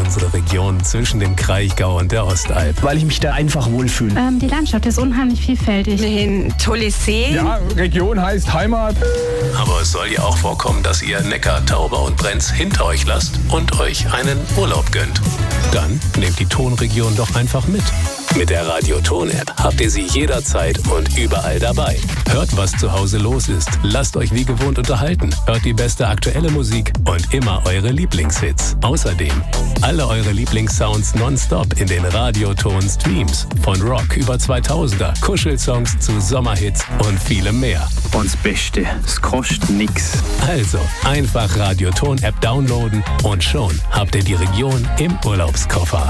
unsere Region zwischen dem Kraichgau und der Ostalb. Weil ich mich da einfach wohlfühle. Die Landschaft ist unheimlich vielfältig. Den tolle See. Ja, Region heißt Heimat. Aber es soll ja auch vorkommen, dass ihr Neckar, Tauber und Brenz hinter euch lasst und euch einen Urlaub gönnt. Dann nehmt die Tonregion doch einfach mit. Mit der Radio-Ton-App habt ihr sie jederzeit und überall dabei. Hört, was zu Hause los ist. Lasst euch wie gewohnt unterhalten. Hört die beste aktuelle Musik und immer eure Lieblingshits. Außerdem alle eure Lieblingssounds nonstop in den Radio-Ton-Streams. Von Rock über 2000er, Kuschelsongs zu Sommerhits und vielem mehr. Und das Beste, es kostet nix. Also einfach Radio-Ton-App downloaden und schon habt ihr die Region im Urlaubskoffer.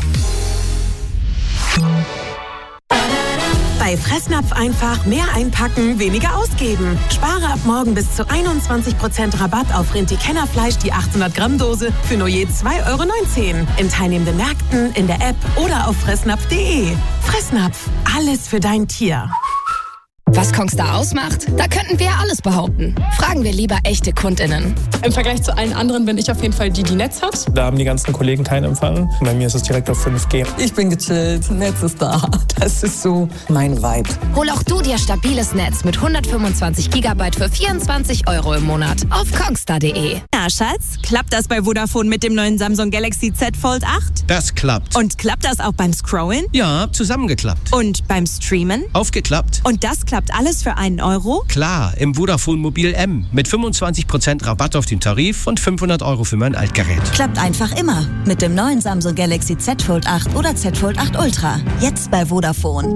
Bei Fressnapf einfach mehr einpacken, weniger ausgeben. Spare ab morgen bis zu 21% Rabatt auf Rinti-Kennerfleisch, die 800 Gramm Dose für nur je 2,19 € in teilnehmenden Märkten, in der App oder auf fressnapf.de. Fressnapf, alles für dein Tier. Was Kongstar ausmacht? Da könnten wir alles behaupten. Fragen wir lieber echte KundInnen. Im Vergleich zu allen anderen bin ich auf jeden Fall die Netz hat. Da haben die ganzen Kollegen keinen Empfang. Bei mir ist es direkt auf 5G. Ich bin gechillt, Netz ist da. Das ist so mein Vibe. Hol auch du dir stabiles Netz mit 125 GB für 24 € im Monat auf kongstar.de. Na, Schatz, klappt das bei Vodafone mit dem neuen Samsung Galaxy Z Fold 8? Das klappt. Und klappt das auch beim Scrollen? Ja, zusammengeklappt. Und beim Streamen? Aufgeklappt. Und das klappt alles für 1 €? Klar, im Vodafone Mobil M mit 25% Rabatt auf den Tarif und 500 € für mein Altgerät. Klappt einfach immer mit dem neuen Samsung Galaxy Z Fold 8 oder Z Fold 8 Ultra. Jetzt bei Vodafone.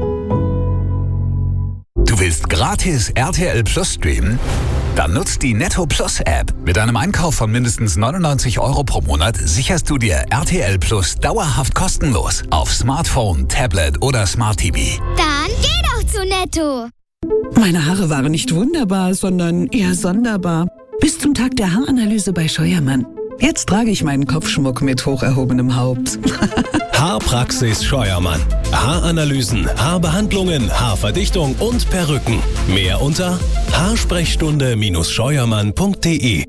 Du willst gratis RTL Plus streamen? Dann nutzt die Netto Plus App. Mit einem Einkauf von mindestens 99 € pro Monat sicherst du dir RTL Plus dauerhaft kostenlos auf Smartphone, Tablet oder Smart TV. Dann geh doch zu Netto. Meine Haare waren nicht wunderbar, sondern eher sonderbar. Bis zum Tag der Haaranalyse bei Scheuermann. Jetzt trage ich meinen Kopfschmuck mit hoch erhobenem Haupt. Haarpraxis Scheuermann. Haaranalysen, Haarbehandlungen, Haarverdichtung und Perücken. Mehr unter haarsprechstunde-scheuermann.de.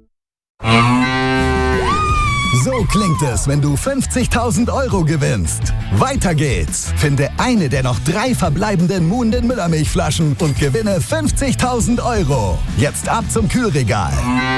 So klingt es, wenn du 50.000 € gewinnst. Weiter geht's. Finde eine der noch 3 verbleibenden Muhnden Müllermilchflaschen und gewinne 50.000 €. Jetzt ab zum Kühlregal.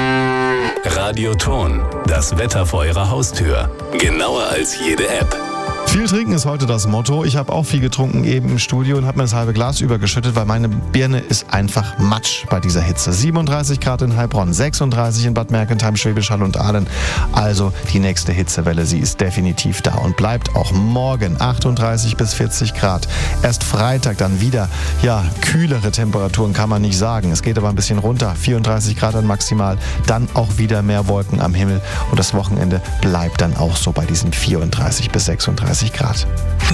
Radioton, das Wetter vor eurer Haustür. Genauer als jede App. Viel trinken ist heute das Motto. Ich habe auch viel getrunken eben im Studio und habe mir das halbe Glas übergeschüttet, weil meine Birne ist einfach Matsch bei dieser Hitze. 37 Grad in Heilbronn, 36 in Bad Mergentheim, Schwäbisch Hall und Aalen. Also die nächste Hitzewelle, sie ist definitiv da und bleibt auch morgen 38 bis 40 Grad. Erst Freitag dann wieder, kühlere Temperaturen kann man nicht sagen. Es geht aber ein bisschen runter, 34 Grad dann maximal, dann auch wieder mehr Wolken am Himmel und das Wochenende bleibt dann auch so bei diesen 34 bis 36 Grad.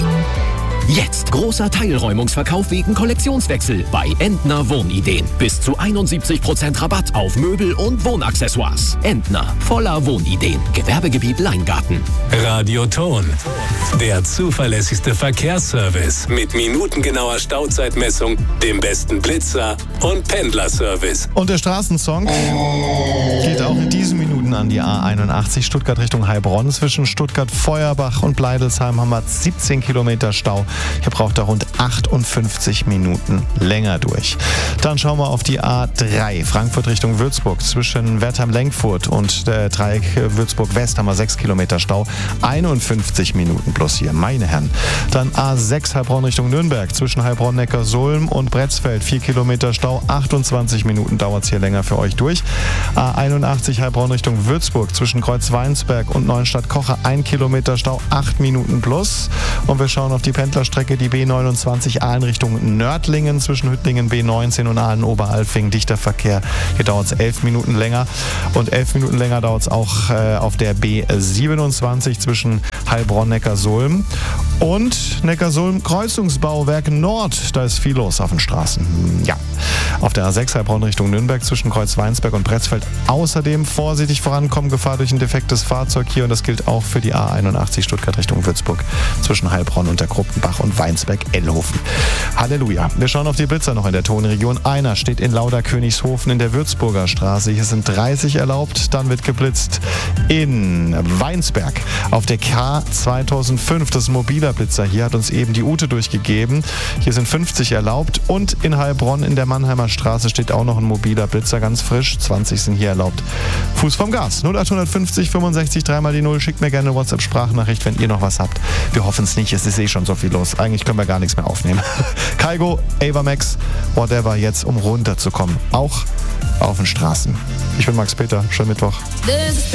Jetzt großer Teilräumungsverkauf wegen Kollektionswechsel bei Entner Wohnideen. Bis zu 71% Rabatt auf Möbel und Wohnaccessoires. Entner, voller Wohnideen. Gewerbegebiet Leingarten. Radioton, der zuverlässigste Verkehrsservice mit minutengenauer Stauzeitmessung, dem besten Blitzer und Pendlerservice. Und der Straßensong geht auch in diesen Minuten an die A81 Stuttgart Richtung Heilbronn. Zwischen Stuttgart-Feuerbach und Bleidelsheim haben wir 17 Kilometer Stau. Ihr braucht da rund 58 Minuten länger durch. Dann schauen wir auf die A3 Frankfurt Richtung Würzburg. Zwischen Wertheim-Lenkfurt und der Dreieck Würzburg-West haben wir 6 Kilometer Stau. 51 Minuten plus hier, meine Herren. Dann A6 Heilbronn Richtung Nürnberg. Zwischen Heilbronn-Neckarsulm und Bretzfeld 4 Kilometer Stau. 28 Minuten dauert es hier länger für euch durch. A81 Heilbronn Richtung Würzburg. Zwischen Kreuzweinsberg und Neuenstadt-Kocher 1 Kilometer Stau. 8 Minuten plus. Und wir schauen auf die Pendlerstrecke, die B29 Aalen Richtung Nördlingen, zwischen Hüttlingen B19 und Aalen-Oberalfing. Dichter Verkehr. Hier dauert es 11 Minuten länger. Und 11 Minuten länger dauert es auch auf der B27 zwischen Heilbronn-Neckarsulm Und Neckarsulm Kreuzungsbauwerk Nord, da ist viel los auf den Straßen. Ja, auf der A6 Heilbronn Richtung Nürnberg zwischen Kreuz-Weinsberg und Pretzfeld. Außerdem vorsichtig vorankommen, Gefahr durch ein defektes Fahrzeug hier. Und das gilt auch für die A81 Stuttgart Richtung Würzburg zwischen Heilbronn und der Gruppenbach und Weinsberg-Ellhofen. Halleluja. Wir schauen auf die Blitzer noch in der Tonregion. Einer steht in Lauder-Königshofen in der Würzburger Straße. Hier sind 30 erlaubt. Dann wird geblitzt in Weinsberg auf der K 2005. Das ist ein mobiler Blitzer. Hier hat uns eben die Ute durchgegeben. Hier sind 50 erlaubt. Und in Heilbronn in der Mannheimer Straße steht auch noch ein mobiler Blitzer, ganz frisch. 20 sind hier erlaubt. Fuß vom Gas. 0850 65 3 mal die 0. Schickt mir gerne eine WhatsApp-Sprachnachricht, wenn ihr noch was habt. Wir hoffen es nicht. Es ist schon so viel los. Eigentlich können wir gar nichts mehr aufnehmen. Kaigo, Ava Max, whatever, jetzt um runterzukommen. Auch auf den Straßen. Ich bin Max Peter. Schönen Mittwoch.